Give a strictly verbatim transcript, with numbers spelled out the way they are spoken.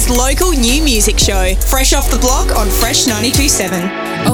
Sydney's local new music show, Fresh Off the Block on Fresh ninety-two point seven.